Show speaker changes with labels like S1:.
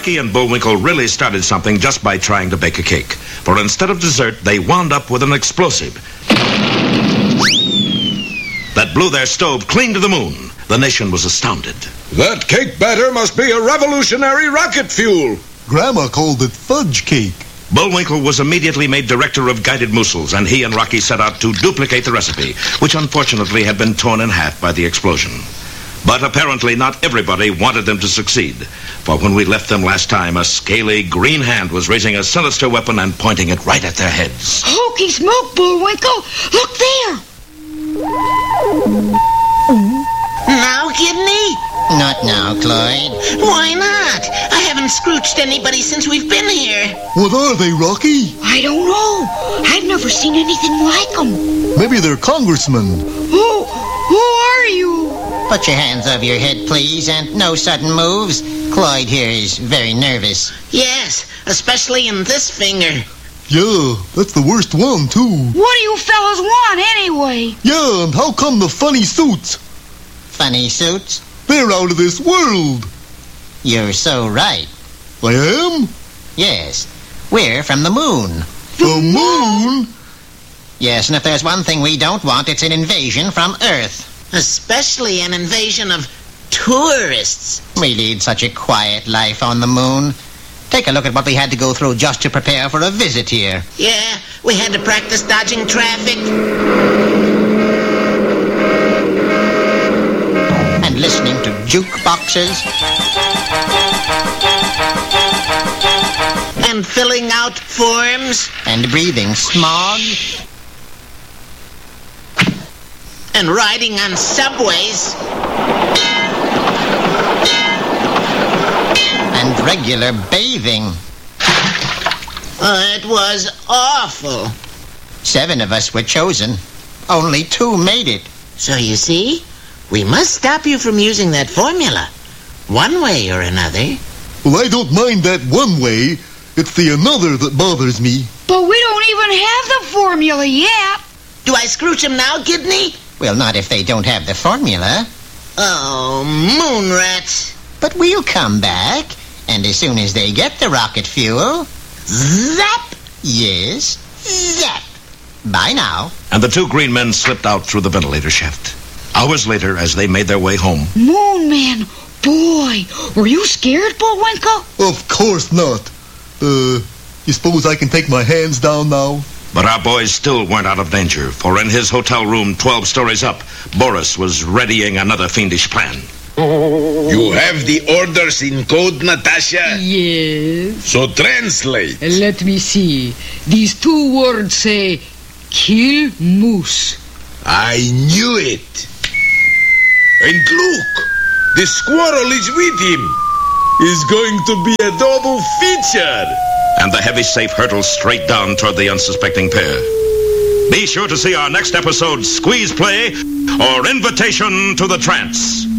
S1: Rocky and Bullwinkle really started something just by trying to bake a cake. For instead of dessert, they wound up with an explosive that blew their stove clean to the moon. The nation was astounded.
S2: That cake batter must be a revolutionary rocket fuel.
S3: Grandma called it fudge cake.
S1: Bullwinkle was immediately made director of guided mussels, and he and Rocky set out to duplicate the recipe, which unfortunately had been torn in half by the explosion. But apparently not everybody wanted them to succeed. For when we left them last time, a scaly green hand was raising a sinister weapon and pointing it right at their heads.
S4: Hokey smoke, Bullwinkle! Look there!
S5: Now, Kidney?
S6: Not now, Clyde.
S5: Why not? I haven't scrooched anybody since we've been here.
S3: What are they, Rocky?
S4: I don't know. I've never seen anything like them.
S3: Maybe they're congressmen.
S4: Who are you?
S6: Put your hands over your head, please, and no sudden moves. Clyde here is very nervous.
S5: Yes, especially in this finger.
S3: Yeah, that's the worst one, too.
S4: What do you fellas want, anyway?
S3: Yeah, and how come the funny suits?
S6: Funny suits?
S3: They're out of this world.
S6: You're so right.
S3: I am?
S6: Yes, we're from the moon.
S3: The moon?
S6: Yes, and if there's one thing we don't want, it's an invasion from Earth.
S5: Especially an invasion of tourists.
S6: We lead such a quiet life on the moon. Take a look at what we had to go through just to prepare for a visit here.
S5: Yeah, we had to practice dodging traffic.
S6: And listening to jukeboxes.
S5: And filling out forms.
S6: And breathing smog.
S5: And riding on subways.
S6: And regular bathing.
S5: It was awful.
S6: 7 of us were chosen. Only 2 made it.
S5: So you see, we must stop you from using that formula. One way or another.
S3: Well, I don't mind that one way. It's the another that bothers me.
S4: But we don't even have the formula yet.
S5: Do I scrooch him now, Kidney?
S6: Well, not if they don't have the formula.
S5: Oh, moon rats.
S6: But we'll come back. And as soon as they get the rocket fuel...
S5: Zap!
S6: Yes, zap. Bye now.
S1: And the 2 green men slipped out through the ventilator shaft. Hours later, as they made their way home...
S4: Moon Man, boy, were you scared, Bullwinkle?
S3: Of course not. You suppose I can take my hands down now?
S1: But our boys still weren't out of danger, for in his hotel room 12 stories up, Boris was readying another fiendish plan.
S2: You have the orders in code, Natasha?
S7: Yes.
S2: So translate.
S7: Let me see. These 2 words say, kill moose.
S2: I knew it. And look, the squirrel is with him. It's going to be a double feature.
S1: And the heavy safe hurtled straight down toward the unsuspecting pair. Be sure to see our next episode, Squeeze Play, or Invitation to the Trance.